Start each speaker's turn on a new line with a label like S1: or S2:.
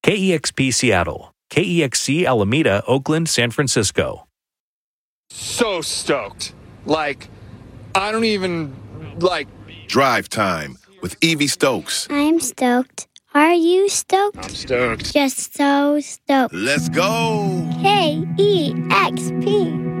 S1: KEXP Seattle, KEXC Alameda, Oakland, San Francisco.
S2: So stoked. I don't even,
S3: Drive Time with Evie Stokes.
S4: I'm stoked. Are you stoked?
S2: I'm stoked.
S4: Just so stoked.
S3: Let's go.
S4: KEXP.